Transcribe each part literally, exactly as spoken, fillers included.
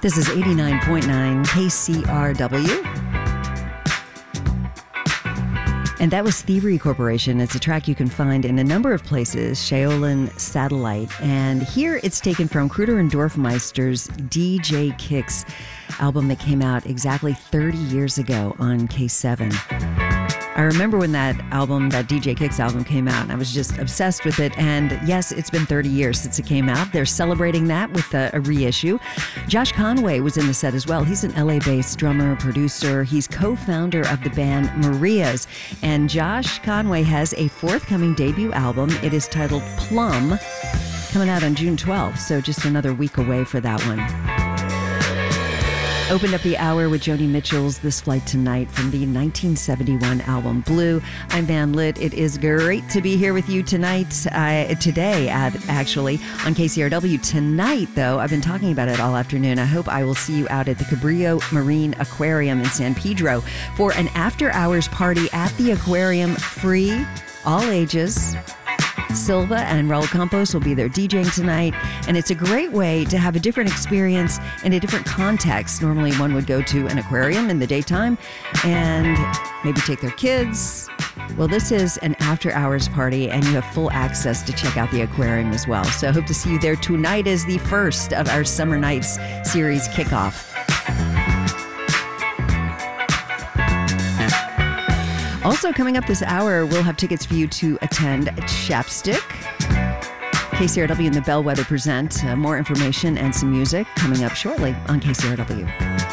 This is eighty-nine point nine K C R W. And that was Thievery Corporation. It's a track you can find in a number of places, Shaolin Satellite. And here it's taken from Kruder and Dorfmeister's D J Kicks album that came out exactly thirty years ago on K seven. I remember when that album, that D J Kicks album came out, and I was just obsessed with it. And yes, it's been thirty years since it came out. They're celebrating that with a, a reissue. Josh Conway was in the set as well. He's an L A-based drummer, producer. He's co-founder of the band Marias. And Josh Conway has a forthcoming debut album. It is titled Plum, coming out on June twelfth, so just another week away for that one. Opened up the hour with Joni Mitchell's This Flight Tonight from the nineteen seventy-one album Blue. I'm Van Litt. It is great to be here with you tonight, uh, today, uh, actually, on K C R W. Tonight, though, I've been talking about it all afternoon. I hope I will see you out at the Cabrillo Marine Aquarium in San Pedro for an after-hours party at the aquarium, free, all ages. Silva and Raul Campos will be there DJing tonight, and it's a great way to have a different experience in a different context. Normally one would go to an aquarium in the daytime and maybe take their kids. Well, this is an after-hours party, and you have full access to check out the aquarium as well. So I hope to see you there. Tonight is the first of our Summer Nights series kickoff. Also coming up this hour, we'll have tickets for you to attend Chapstick. K C R W and the Bellwether present uh, more information and some music coming up shortly on K C R W.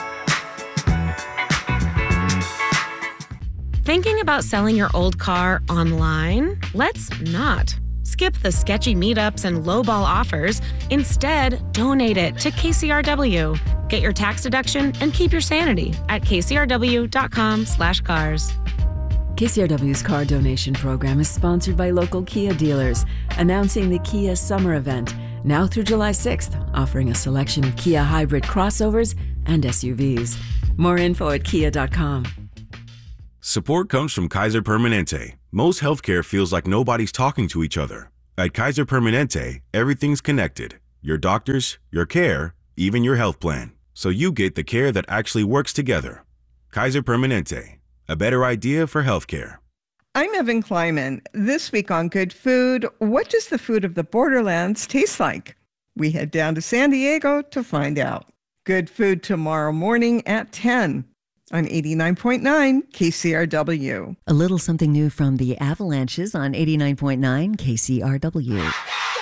Thinking about selling your old car online? Let's not. Skip the sketchy meetups and lowball offers. Instead, donate it to K C R W. Get your tax deduction and keep your sanity at kcrw.com slash cars. K C R W's car donation program is sponsored by local Kia dealers, announcing the Kia Summer Event, now through July sixth, offering a selection of Kia hybrid crossovers and S U Vs. More info at kia dot com. Support comes from Kaiser Permanente. Most healthcare feels like nobody's talking to each other. At Kaiser Permanente, everything's connected. Your doctors, your care, even your health plan. So you get the care that actually works together. Kaiser Permanente. A better idea for healthcare. I'm Evan Kleiman. This week on Good Food, what does the food of the borderlands taste like? We head down to San Diego to find out. Good Food tomorrow morning at ten on eighty-nine point nine K C R W. A little something new from the Avalanches on eighty-nine point nine K C R W.